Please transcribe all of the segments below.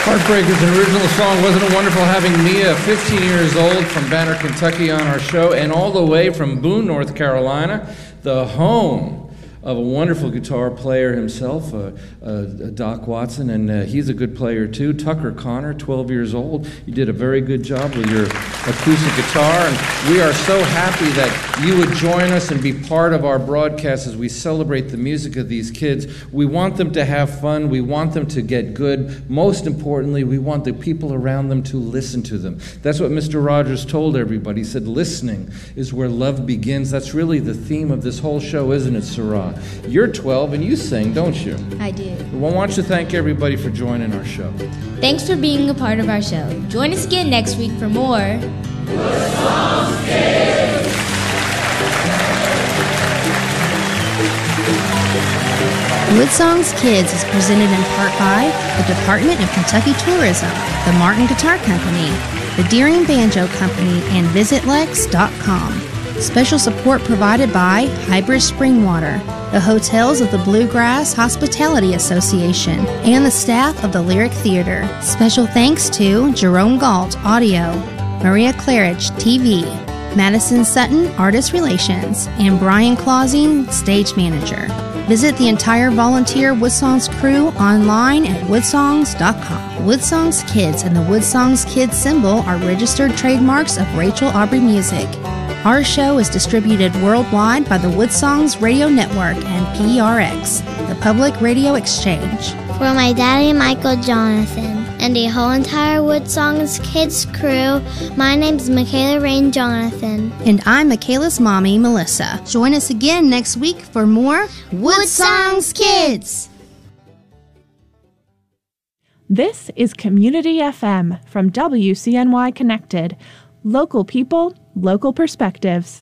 Heartbreakers, an original song. Wasn't it wonderful having Mia, 15 years old, from Banner, Kentucky, on our show, and all the way from Boone, North Carolina, the home of a wonderful guitar player himself, Doc Watson, and he's a good player too. Tucker Connor, 12 years old. You did a very good job with your acoustic guitar, and we are so happy that you would join us and be part of our broadcast as we celebrate the music of these kids. We want them to have fun. We want them to get good. Most importantly, we want the people around them to listen to them. That's what Mr. Rogers told everybody. He said, listening is where love begins. That's really the theme of this whole show, isn't it, Sarah? You're 12 and you sing, don't you? I do. Well, I want you to thank everybody for joining our show. Thanks for being a part of our show. Join us again next week for more Wood Songs Kids. Wood Songs Kids is presented in part by the Department of Kentucky Tourism, the Martin Guitar Company, the Deering Banjo Company, and VisitLex.com. Special support provided by Hybrid Springwater, the hotels of the Bluegrass Hospitality Association, and the staff of the Lyric Theater. Special thanks to Jerome Galt, Audio, Maria Claridge, TV, Madison Sutton, Artist Relations, and Brian Clausing, Stage Manager. Visit the entire volunteer Woodsongs crew online at woodsongs.com. Woodsongs Kids and the Woodsongs Kids symbol are registered trademarks of Rachel Aubrey Music. Our show is distributed worldwide by the Woodsongs Radio Network and PRX, the Public Radio Exchange. For my daddy, Michael Jonathan, and the whole entire Woodsongs Kids crew, my name's Michaela Rain Jonathan. And I'm Michaela's mommy, Melissa. Join us again next week for more Woodsongs Kids. This is Community FM from WCNY Connected. Local people, local perspectives.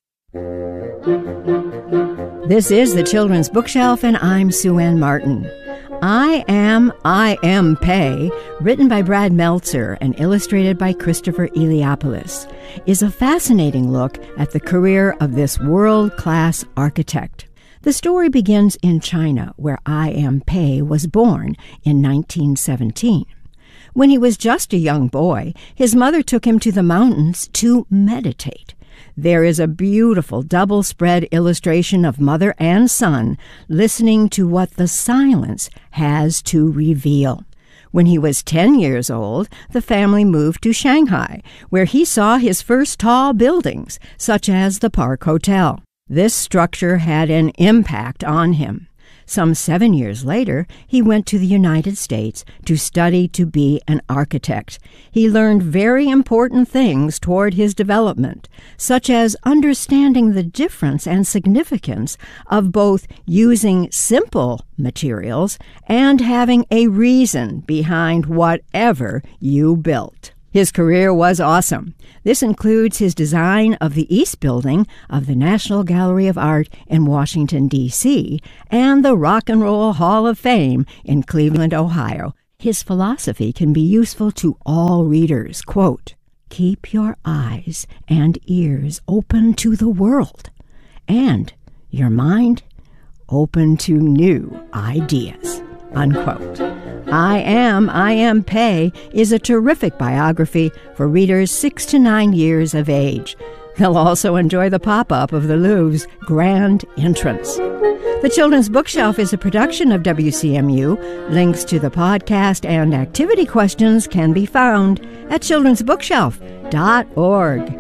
This is the Children's Bookshelf, and I'm Sue Ann Martin. I Am Pei, written by Brad Meltzer and illustrated by Christopher Eliopoulos, is a fascinating look at the career of this world-class architect. The story begins in China, where I Am Pei was born in 1917. When he was just a young boy, his mother took him to the mountains to meditate. There is a beautiful double-spread illustration of mother and son listening to what the silence has to reveal. When he was 10 years old, the family moved to Shanghai, where he saw his first tall buildings, such as the Park Hotel. This structure had an impact on him. Some 7 years later, he went to the United States to study to be an architect. He learned very important things toward his development, such as understanding the difference and significance of both using simple materials and having a reason behind whatever you built. His career was awesome. This includes his design of the East Building of the National Gallery of Art in Washington, D.C., and the Rock and Roll Hall of Fame in Cleveland, Ohio. His philosophy can be useful to all readers. Quote, "Keep your eyes and ears open to the world, and your mind open to new ideas." Unquote. I Am Pei is a terrific biography for readers 6 to 9 years of age. They'll also enjoy the pop-up of the Louvre's grand entrance. The Children's Bookshelf is a production of WCMU. Links to the podcast and activity questions can be found at childrensbookshelf.org.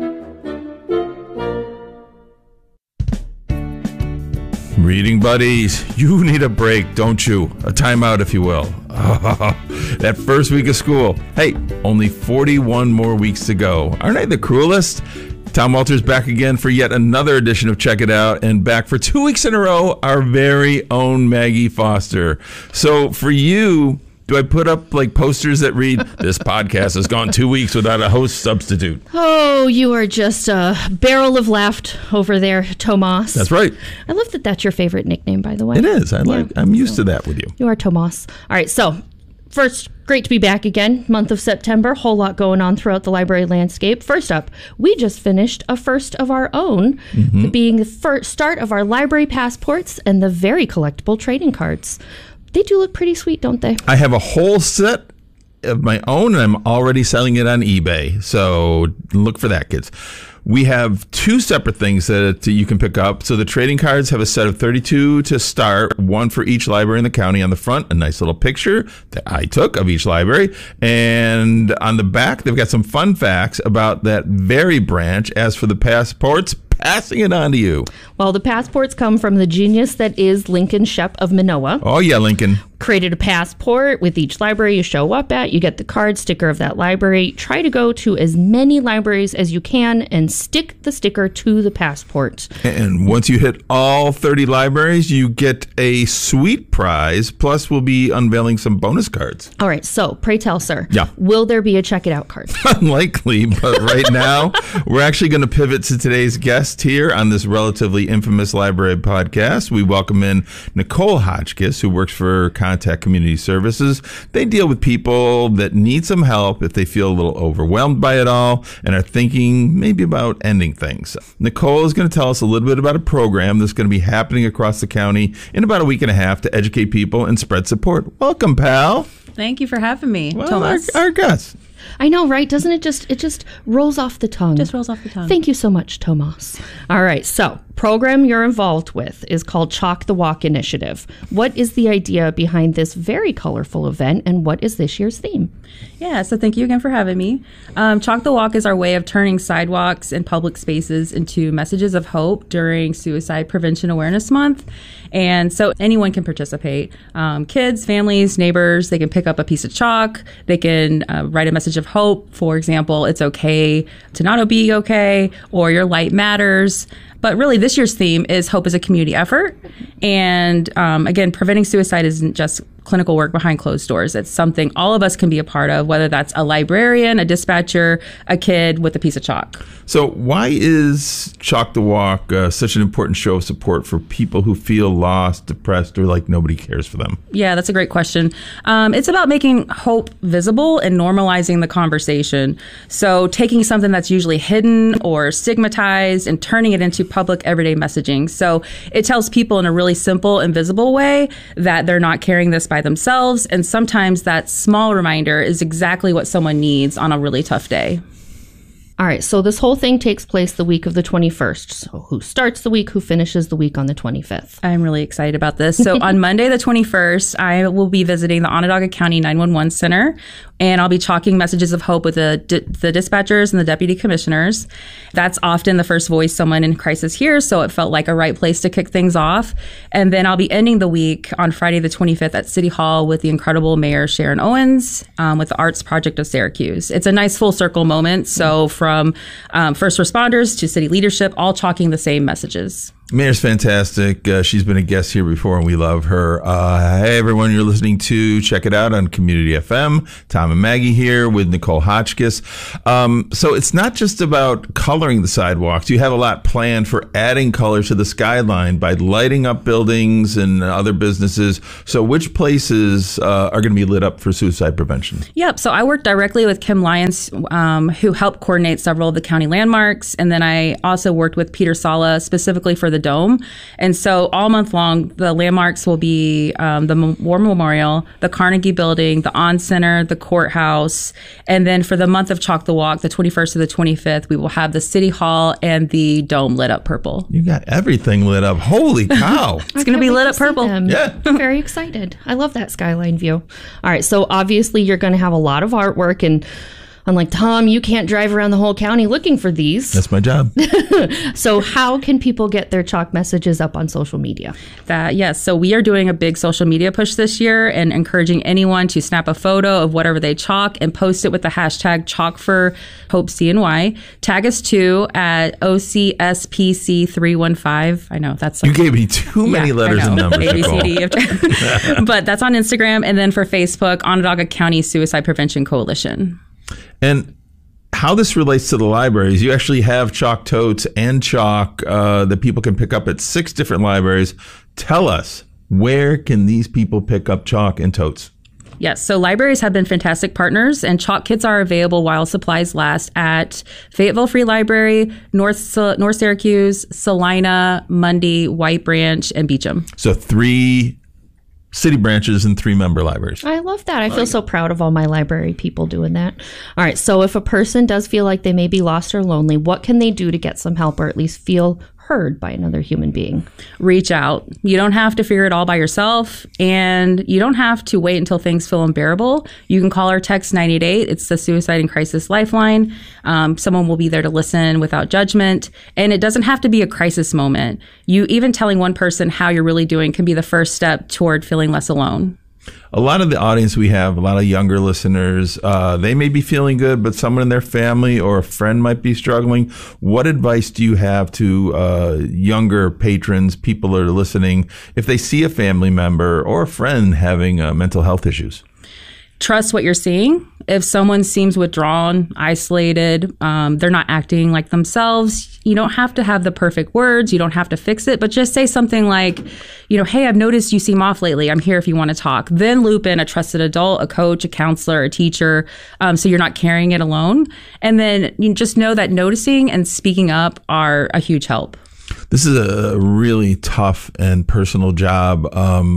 Reading buddies, you need a break, don't you? A timeout, if you will. That first week of school. Hey, only 41 more weeks to go. Aren't I the cruelest? Tom Walters back again for yet another edition of Check It Out, and back for 2 weeks in a row, our very own Maggie Foster. So for you, do I put up like posters that read, "This podcast has gone 2 weeks without a host substitute"? Oh, you are just a barrel of laughter over there, Tomas. That's right. I love that that's your favorite nickname, by the way. It is. I'm used to that with you. You are Tomas. All right, so first, great to be back again. Month of September, whole lot going on throughout the library landscape. First up, we just finished a first of our own, being the first start of our library passports and the very collectible trading cards. They do look pretty sweet, don't they? I have a whole set of my own, and I'm already selling it on eBay. So look for that, kids. We have 2 separate things that you can pick up. So the trading cards have a set of 32 to start, 1 for each library in the county. On the front, a nice little picture that I took of each library. And on the back, they've got some fun facts about that very branch. As for the passports, passing it on to you. Well, the passports come from the genius that is Lincoln Shep of Manoa. Oh, yeah, Lincoln. Created a passport with each library you show up at. You get the card sticker of that library. Try to go to as many libraries as you can and stick the sticker to the passport. And once you hit all 30 libraries, you get a sweet prize. Plus, we'll be unveiling some bonus cards. All right. So, pray tell, sir. Yeah. Will there be a check it out card? Unlikely, but right now, we're actually going to pivot to today's guest here on this relatively infamous library podcast. We welcome in Nicole Hotchkiss, who works for Contact Community Services. They deal with people that need some help if they feel a little overwhelmed by it all and are thinking maybe about ending things. Nicole is going to tell us a little bit about a program that's going to be happening across the county in about a week and a half to educate people and spread support. Welcome, pal. Thank you for having me, Well, Thomas. our guest. I know, right? Doesn't it just rolls off the tongue? Just rolls off the tongue. Thank you so much, Tomas. All right, so program you're involved with is called Chalk the Walk Initiative. What is the idea behind this very colorful event, and what is this year's theme? Yeah, so thank you again for having me. Chalk the Walk is our way of turning sidewalks and public spaces into messages of hope during Suicide Prevention Awareness Month. And so anyone can participate. Kids, families, neighbors, they can pick up a piece of chalk. They can write a message of hope. For example, it's okay to not be okay, or your light matters. But really, this year's theme is hope as a community effort. And again, preventing suicide isn't just clinical work behind closed doors. It's something all of us can be a part of, whether that's a librarian, a dispatcher, a kid with a piece of chalk. So why is Chalk the Walk such an important show of support for people who feel lost, depressed, or like nobody cares for them? Yeah, that's a great question. It's about making hope visible and normalizing the conversation. So taking something that's usually hidden or stigmatized and turning it into public everyday messaging. So it tells people in a really simple and visible way that they're not carrying this by themselves. And sometimes that small reminder is exactly what someone needs on a really tough day. All right, so this whole thing takes place the week of the 21st. So who starts the week, who finishes the week on the 25th? I'm really excited about this. So on Monday, the 21st, I will be visiting the Onondaga County 911 Center, and I'll be chalking messages of hope with the dispatchers and the deputy commissioners. That's often the first voice someone in crisis hears, so it felt like a right place to kick things off. And then I'll be ending the week on Friday, the 25th at City Hall with the incredible Mayor Sharon Owens with the Arts Project of Syracuse. It's a nice full circle moment. So from first responders to city leadership, all chalking the same messages. Mayor's fantastic. She's been a guest here before, and we love her. Hey, everyone, you're listening to Check It Out on Community FM. Tom and Maggie here with Nicole Hotchkiss. So it's not just about coloring the sidewalks. You have a lot planned for adding color to the skyline by lighting up buildings and other businesses. So which places are going to be lit up for suicide prevention? Yep. So I work directly with Kim Lyons, who helped coordinate several of the county landmarks. And then I also worked with Peter Sala specifically for the Dome. And so all month long, the landmarks will be the War Memorial, the Carnegie Building, the On Center, the courthouse. And then for the month of Chalk the Walk, the 21st to the 25th, we will have the City Hall and the Dome lit up purple. You got everything lit up. Holy cow. It's going to be lit up purple. Yeah. I'm very excited. I love that skyline view. All right, so obviously you're going to have a lot of artwork, and unlike Tom, you can't drive around the whole county looking for these. That's my job. So how can people get their chalk messages up on social media? Yes. So we are doing a big social media push this year and encouraging anyone to snap a photo of whatever they chalk and post it with the hashtag #ChalkForHopeCNY. Tag us too at OCSPC315. I know that's you gave me too many letters and numbers. ABCD. But that's on Instagram. And then for Facebook, Onondaga County Suicide Prevention Coalition. And how this relates to the libraries, you actually have chalk totes and chalk that people can pick up at 6 different libraries. Tell us, where can these people pick up chalk and totes? Yes, so libraries have been fantastic partners, and chalk kits are available while supplies last at Fayetteville Free Library, North Syracuse, Salina, Mundy, White Branch, and Beecham. So 3 city branches and 3-member libraries. I love that. I feel so proud of all my library people doing that. All right. So if a person does feel like they may be lost or lonely, what can they do to get some help or at least feel heard by another human being? Reach out. You don't have to figure it all by yourself, and you don't have to wait until things feel unbearable. You can call or text 988. It's the Suicide and Crisis Lifeline. Someone will be there to listen without judgment, and it doesn't have to be a crisis moment. You even telling one person how you're really doing can be the first step toward feeling less alone. A lot of the audience we have, a lot of younger listeners, they may be feeling good, but someone in their family or a friend might be struggling. What advice do you have to younger patrons, people that are listening, if they see a family member or a friend having mental health issues? Trust what you're seeing. If someone seems withdrawn, isolated, they're not acting like themselves, you don't have to have the perfect words. You don't have to fix it, but just say something like, hey, I've noticed you seem off lately. I'm here if you want to talk. Then loop in a trusted adult, a coach, a counselor, a teacher, so you're not carrying it alone. And then you just know that noticing and speaking up are a huge help. This is a really tough and personal job.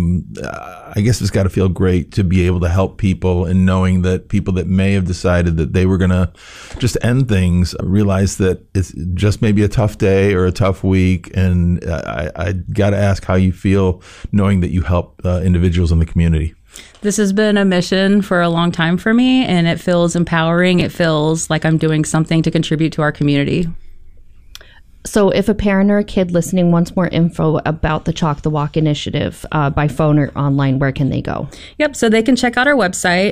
I guess it's got to feel great to be able to help people, and knowing that people that may have decided that they were going to just end things realize that it's just maybe a tough day or a tough week. And I got to ask how you feel knowing that you help individuals in the community. This has been a mission for a long time for me, and it feels empowering. It feels like I'm doing something to contribute to our community. So if a parent or a kid listening wants more info about the Chalk the Walk initiative by phone or online, where can they go? Yep. So they can check out our website,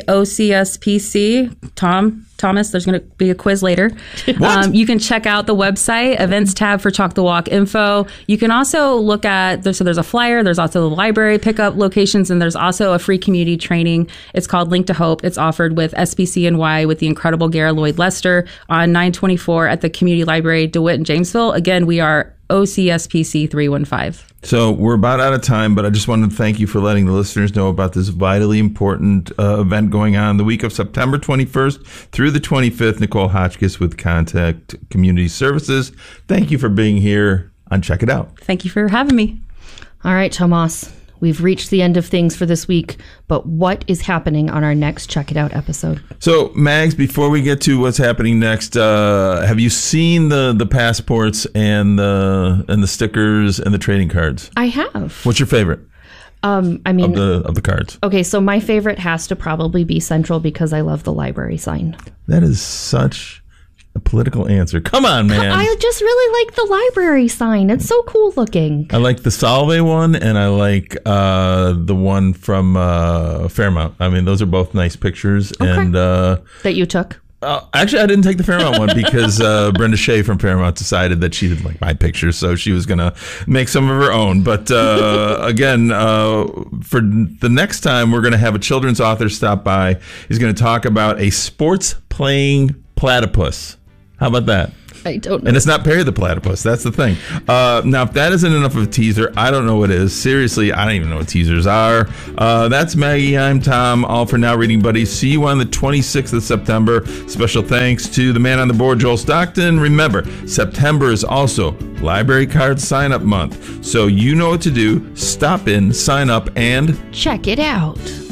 OCSPC. Thomas, there's going to be a quiz later. You can check out the website, events tab for Chalk the Walk info. You can also look at, there's a flyer, there's also the library pickup locations, and there's also a free community training. It's called Link to Hope. It's offered with SPCNY with the incredible Gara Lloyd Lester on 924 at the Community Library, DeWitt and Jamesville. Again, we are OCSPC 315. So we're about out of time, but I just wanted to thank you for letting the listeners know about this vitally important event going on the week of September 21st through the 25th. Nicole Hotchkiss with Contact Community Services. Thank you for being here on Check It Out. Thank you for having me. All right, Tomas. We've reached the end of things for this week, but what is happening on our next Check It Out episode? So, Mags, before we get to what's happening next, have you seen the passports and the stickers and the trading cards? I have. What's your favorite? Of the cards. Okay, so my favorite has to probably be Central because I love the library sign. That is such a political answer. Come on, man. I just really like the library sign. It's so cool looking. I like the Solvay one, and I like the one from Fairmount. I mean, those are both nice pictures. Okay. And that you took? Actually, I didn't take the Fairmount one because Brenda Shea from Fairmount decided that she didn't like my pictures, so she was going to make some of her own. But again, for the next time, we're going to have a children's author stop by. He's going to talk about a sports playing platypus. How about that? I don't know. And it's not Perry the Platypus. That's the thing. Now, if that isn't enough of a teaser, I don't know what is. Seriously, I don't even know what teasers are. That's Maggie. I'm Tom. All for now, Reading Buddies. See you on the 26th of September. Special thanks to the man on the board, Joel Stockton. Remember, September is also Library Card Sign-Up Month. So you know what to do. Stop in, sign up, and check it out.